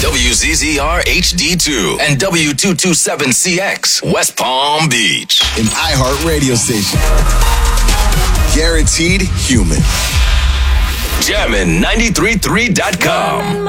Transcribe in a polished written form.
WZZR HD2 and W227CX, West Palm Beach. An iHeart radio station. Guaranteed human. Jammin'93.3.com.